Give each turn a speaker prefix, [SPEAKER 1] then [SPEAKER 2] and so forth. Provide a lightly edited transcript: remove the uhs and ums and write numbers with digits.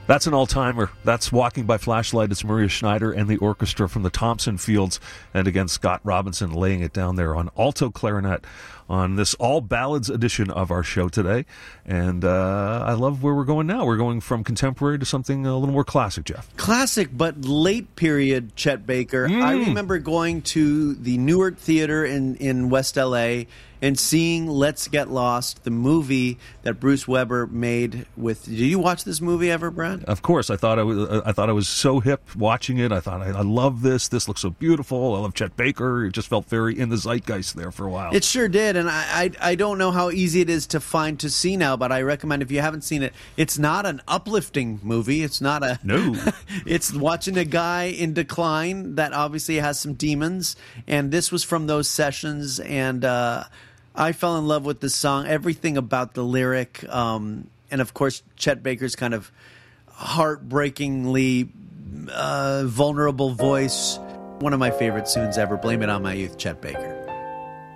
[SPEAKER 1] That's an all-timer. That's Walking by Flashlight. It's Maria Schneider and the orchestra from the Thompson Fields, and again, Scott Robinson laying it down there on alto clarinet on this all ballads edition of our show today. And I love where we're going now. We're going from contemporary to something a little more classic, Jeff.
[SPEAKER 2] Classic, but late period Chet Baker. I remember going to the Newark Theater in West L.A. and seeing Let's Get Lost, the movie that Bruce Weber made with... Did you watch this movie ever, Brad?
[SPEAKER 1] Of course. I thought I was so hip watching it. I thought, I love this. This looks so beautiful. I love Chet Baker. It just felt very in the zeitgeist there for a while.
[SPEAKER 2] It sure did, and I don't know how easy it is to see now, but I recommend if you haven't seen it, it's not an uplifting movie. It's not a...
[SPEAKER 1] No.
[SPEAKER 2] It's watching a guy in decline that obviously has some demons, and this was from those sessions, and I fell in love with this song, everything about the lyric, and of course Chet Baker's kind of heartbreakingly vulnerable voice. One of my favorite tunes ever, Blame It On My Youth, Chet Baker.